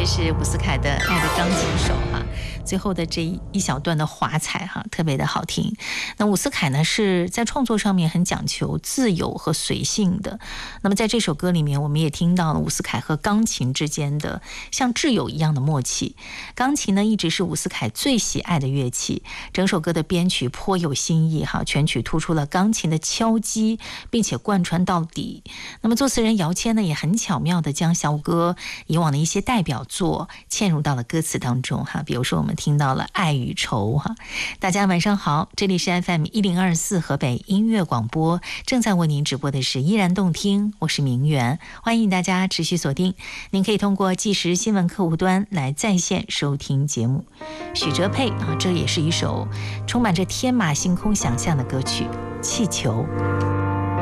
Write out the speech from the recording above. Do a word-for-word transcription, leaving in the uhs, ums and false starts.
这是伍思凯的《爱的钢琴手》哈，最后的这一小段的华彩哈，特别的好听。那伍思凯呢是在创作上面很讲求自由和随性的。那么在这首歌里面，我们也听到了伍思凯和钢琴之间的像挚友一样的默契。钢琴呢一直是伍思凯最喜爱的乐器，整首歌的编曲颇有新意哈，全曲突出了钢琴的敲击，并且贯穿到底。那么作词人姚谦呢也很巧妙的将小伍哥以往的一些代表作嵌入到了歌词当中哈，比如说我们听到了爱与愁哈。大家晚上好，这里是 F M 一零二四河北音乐广播，正在为您直播的是依然动听，我是明媛，欢迎大家持续锁定。您可以通过即时新闻客户端来在线收听节目。许哲佩啊，这也是一首充满着天马行空想象的歌曲《气球》。